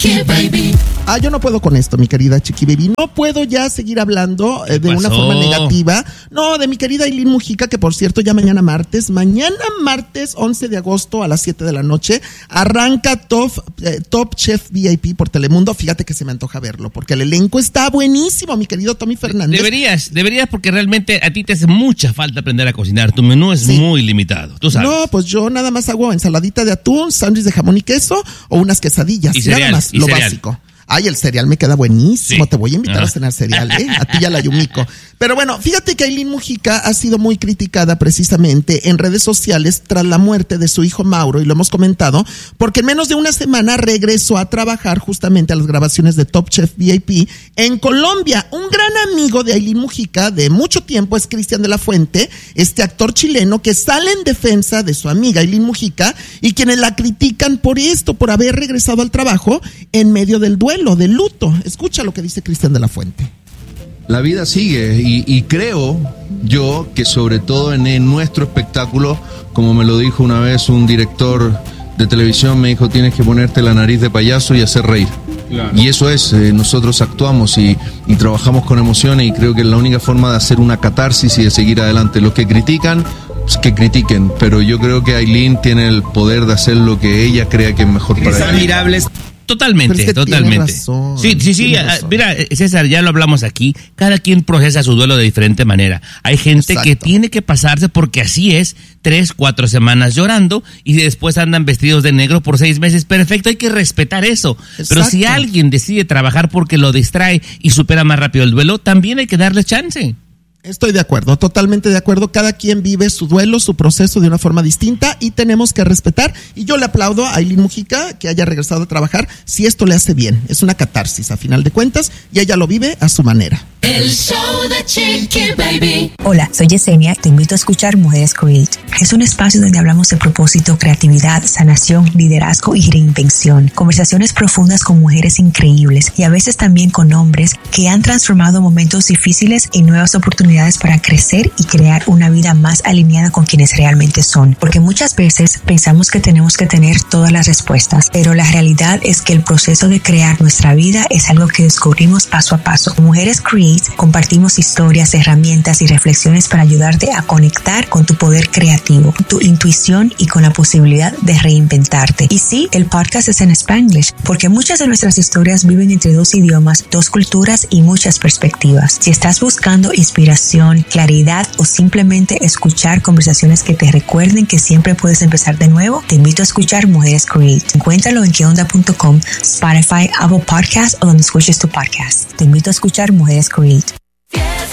Chiqui Baby. Yo no puedo con esto, mi querida Chiqui Baby. No puedo ya seguir hablando de una forma negativa. No, de mi querida Aileen Mujica, que por cierto ya mañana martes 11 de agosto a las 7 de la noche, arranca Top Chef VIP por Telemundo. Fíjate que se me antoja verlo, porque el elenco está buenísimo, mi querido Tommy Fernández. Deberías porque realmente a ti te hace mucha falta aprender a cocinar. Tu menú es muy limitado, tú sabes. No, pues yo nada más hago ensaladita de atún, sándwich de jamón y queso o unas quesadillas. Y cereal, nada más, lo básico. Ay, el cereal me queda buenísimo. Sí. Te voy a invitar a cenar cereal, a ti y a la Yumiko. Pero bueno, fíjate que Aileen Mujica ha sido muy criticada precisamente en redes sociales tras la muerte de su hijo Mauro, y lo hemos comentado, porque en menos de una semana regresó a trabajar justamente a las grabaciones de Top Chef VIP en Colombia. Un gran amigo de Aileen Mujica de mucho tiempo es Cristian de la Fuente, este actor chileno que sale en defensa de su amiga Aileen Mujica y quienes la critican por esto, por haber regresado al trabajo en medio del duelo, del luto. Escucha lo que dice Cristian de la Fuente. La vida sigue y creo yo que sobre todo en nuestro espectáculo, como me lo dijo una vez un director de televisión, me dijo: tienes que ponerte la nariz de payaso y hacer reír. Claro. Y eso es, nosotros actuamos y trabajamos con emociones, y creo que es la única forma de hacer una catarsis y de seguir adelante. Los que critican, pues que critiquen, pero yo creo que Aileen tiene el poder de hacer lo que ella crea que es mejor para ella. Admirables. Totalmente. Razón, sí. Mira, César, ya lo hablamos aquí. Cada quien procesa su duelo de diferente manera. Hay gente que tiene que pasarse, porque así es, 3-4 semanas llorando y después andan vestidos de negro por 6 meses. Perfecto, hay que respetar eso. Exacto. Pero si alguien decide trabajar porque lo distrae y supera más rápido el duelo, también hay que darle chance. Estoy de acuerdo, totalmente de acuerdo. Cada quien vive su duelo, su proceso de una forma distinta y tenemos que respetar. Y yo le aplaudo a Aileen Mujica que haya regresado a trabajar si esto le hace bien. Es una catarsis a final de cuentas y ella lo vive a su manera. El show de Chiqui Baby. Hola, soy Yesenia. Te invito a escuchar Mujeres Create. Es un espacio donde hablamos de propósito, creatividad, sanación, liderazgo y reinvención. Conversaciones profundas con mujeres increíbles y a veces también con hombres que han transformado momentos difíciles en nuevas oportunidades para crecer y crear una vida más alineada con quienes realmente son. Porque muchas veces pensamos que tenemos que tener todas las respuestas, pero la realidad es que el proceso de crear nuestra vida es algo que descubrimos paso a paso. Mujeres Create compartimos historias, herramientas y reflexiones para ayudarte a conectar con tu poder creativo, tu intuición y con la posibilidad de reinventarte. Y sí, el podcast es en Spanglish, porque muchas de nuestras historias viven entre 2 idiomas, 2 culturas y muchas perspectivas. Si estás buscando inspiración, claridad o simplemente escuchar conversaciones que te recuerden que siempre puedes empezar de nuevo, te invito a escuchar Mujeres Create. Encuéntralo en queonda.com, Spotify, Apple Podcasts o donde escuches tu podcast. Te invito a escuchar Mujeres Create.